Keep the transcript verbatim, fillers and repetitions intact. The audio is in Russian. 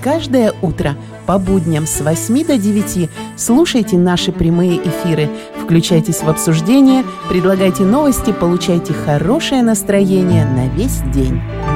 каждое утро по будням с восьми до девяти слушайте наши прямые эфиры, включайтесь в обсуждение, предлагайте новости, получайте хорошее настроение на весь день.